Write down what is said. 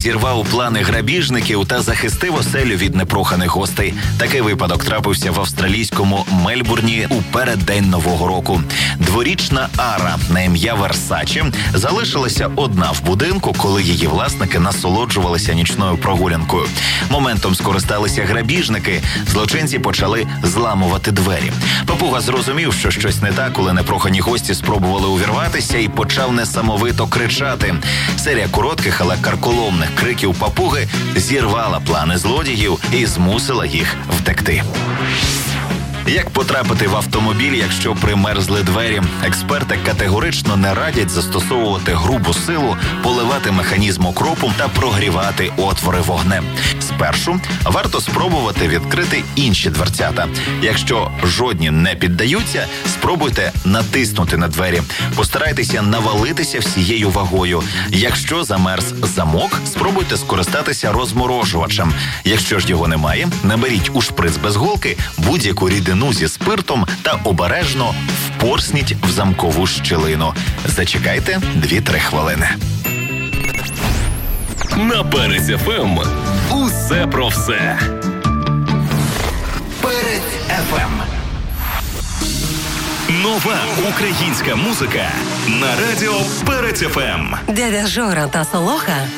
зірвав плани грабіжників та захистив оселю від непроханих гостей. Такий випадок трапився в австралійському Мельбурні у переддень Нового року. Дворічна Ара на ім'я Версаче залишилася одна в будинку, коли її власники насолоджувалися нічною прогулянкою. Моментом скористалися грабіжники. Злочинці почали зламувати двері. Папуга зрозумів, що щось не так, коли непрохані гості спробували увірватися, і почав несамовито кричати. Серія коротких, але карколомних криків папуги зірвала плани злодіїв і змусила їх втекти. Як потрапити в автомобіль, якщо примерзли двері? Експерти категорично не радять застосовувати грубу силу, поливати механізм окропом та прогрівати отвори вогнем. Спершу варто спробувати відкрити інші дверцята. Якщо жодні не піддаються, спробуйте натиснути на двері. Постарайтеся навалитися всією вагою. Якщо замерз замок, спробуйте скористатися розморожувачем. Якщо ж його немає, наберіть у шприц без голки будь-яку рідину зі спиртом та обережно впорсніть в замкову щілину. Зачекайте 2-3 хвилини. На Перець ФМ усе про все. Перець ФМ. Нова українська музика на радіо Перець ФМ. Дядя Жора та Солоха